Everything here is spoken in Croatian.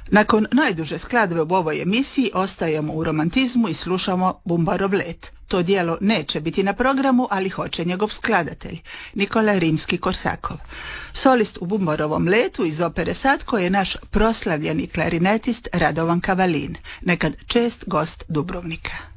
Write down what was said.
Nakon najduže skladbe u ovoj emisiji ostajemo u romantizmu i slušamo Bumbarov let. To dijelo neće biti na programu, ali hoće njegov skladatelj, Nikola Rimski-Korsakov. Solist u Bumbarovom letu iz opere Satko je naš proslavljeni klarinetist Radovan Kavalin, nekad čest gost Dubrovnika.